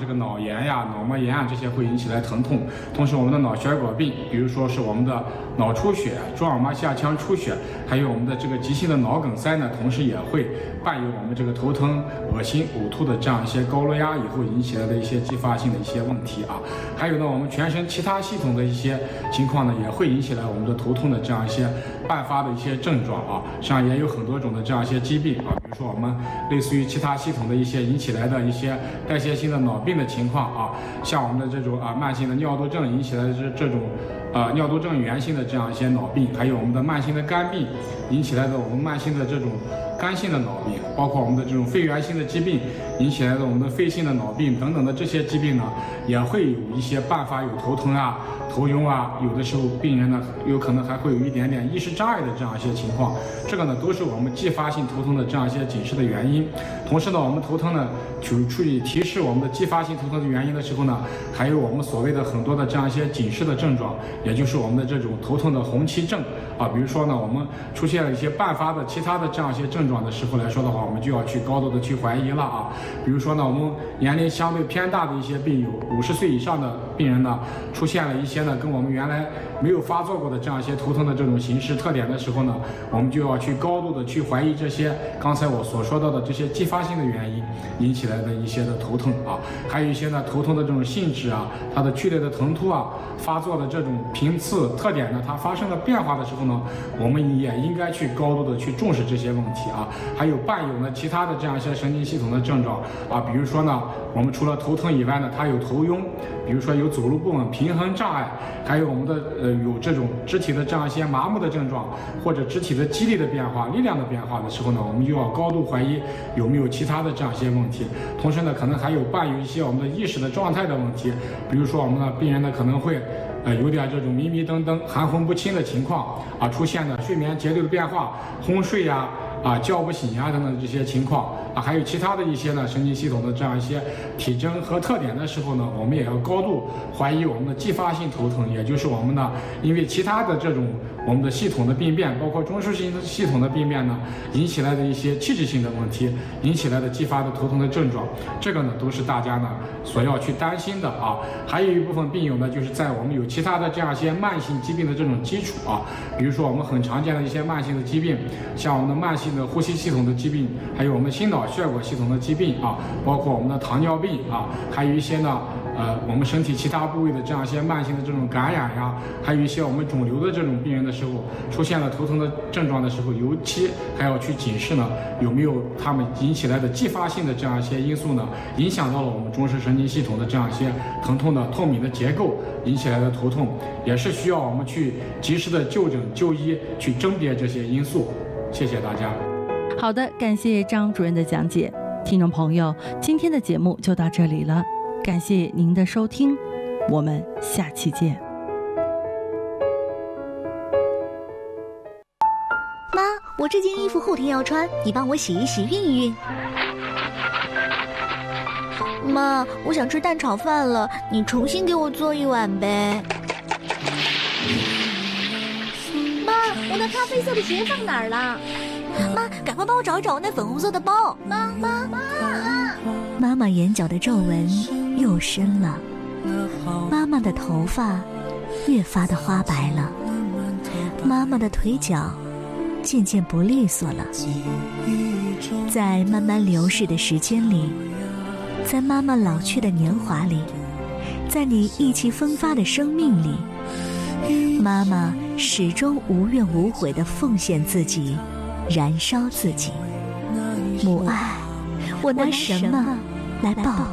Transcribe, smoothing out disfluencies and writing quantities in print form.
这个脑炎呀、脑膜炎啊这些会引起来疼痛。同时我们的脑血管病，比如说是我们的脑出血、蛛网膜下腔出血，还有我们的这个急性的脑梗塞呢，同时也会伴有我们这个头疼、恶心、呕吐的这样一些高热压以后引起来的一些继发性的一些问题啊。还有呢，我们全身其他系统的一些情况呢，也会引起来我们的头痛的这样一些伴发的一些症状啊。实际上也有很多种的这样一些疾病啊，比如说我们类似于其他系统的一些引起来的一些代谢性的脑病的情况啊，像我们的这种慢性的尿毒症引起来的这种尿毒症源性的这样一些脑病，还有我们的慢性的肝病引起来的我们慢性的这种肝性的脑病，包括我们的这种肺源性的疾病引起来的我们的肺性的脑病等等的这些疾病呢，也会有一些伴发有头疼啊、头晕啊，有的时候病人呢有可能还会有一点点意识障碍的这样一些情况，这个呢都是我们继发性头疼的这样一些警示的原因。同时呢，我们头疼呢处理提示我们的继发性头疼的原因的时候呢，还有我们所谓的很多的这样一些警示的症状，也就是我们的这种头疼的红旗症啊。比如说呢，我们出现了一些伴发的其他的这样一些症状的时候来说的话，我们就要去高度的去怀疑了啊。比如说呢，我们年龄相对偏大的一些病友，50岁以上的病人呢，出现了一些呢跟我们原来没有发作过的这样一些头疼的这种形式特点的时候呢，我们就要去高度的去怀疑这些刚才我所说到的这些继发性的原因引起来的一些的头疼啊。还有一些呢头疼的这种性质啊，它的剧烈的疼痛啊，发作的这种频次特点呢，它发生了变化的时候呢，我们也应该去高度的去重视这些问题啊。还有伴有呢其他的这样一些神经系统的症状啊，比如说呢，我们除了头疼以外呢，它有头晕，比如说有走路不稳、平衡障碍，还有我们的有这种肢体的这样一些麻木的症状，或者肢体的肌力的变化、力量的变化的时候呢，我们就要高度怀疑有没有其他的这样一些问题。同时呢，可能还有伴有一些我们的意识的状态的问题，比如说我们的病人呢可能会有点这种迷迷瞪瞪、含混不清的情况啊，出现的睡眠节律的变化、昏睡呀、叫不醒呀等等这些情况啊，还有其他的一些呢神经系统的这样一些体征和特点的时候呢，我们也要高度怀疑我们的继发性头疼，也就是我们呢因为其他的这种我们的系统的病变，包括中枢性系统的病变呢引起来的一些器质性的问题，引起来的继发的头疼的症状，这个呢都是大家呢所要去担心的啊。还有一部分病友呢，就是在我们有其他的这样一些慢性疾病的这种基础啊，比如说我们很常见的一些慢性的疾病，像我们的慢性的呼吸系统的疾病，还有我们心脑血管系统的疾病啊，包括我们的糖尿病啊，还有一些呢我们身体其他部位的这样一些慢性的这种感染呀，还有一些我们肿瘤的这种病人的时候，出现了头疼的症状的时候，尤其还要去警示呢，有没有他们引起来的继发性的这样一些因素呢，影响到了我们中枢神经系统的这样一些疼痛的透明的结构引起来的头痛，也是需要我们去及时的就诊就医，去甄别这些因素。谢谢大家。 好的，感谢张主任的讲解。听众朋友，今天的节目就到这里了，感谢您的收听，我们下期见。 妈，我这件衣服后天要穿，你帮我洗一洗、熨一熨。妈，我想吃蛋炒饭了，你重新给我做一碗呗。 妈，我那咖啡色的鞋放哪儿了？ 妈，赶快帮我找一找那粉红色的包。 妈。 妈妈眼角的皱纹又深了，妈妈的头发越发的花白了，妈妈的腿脚渐渐不利索了。在慢慢流逝的时间里，在妈妈老去的年华里，在你意气风发的生命里，妈妈始终无怨无悔地奉献自己，燃烧自己。母爱，我拿什么来报